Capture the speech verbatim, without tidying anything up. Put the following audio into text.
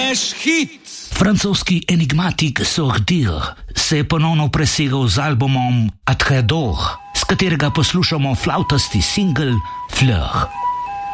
Smash hit! Francoski enigmatik Sordir se je ponovno presegal z albumom Atredor, s katerega poslušamo flavtasti singel Fleur.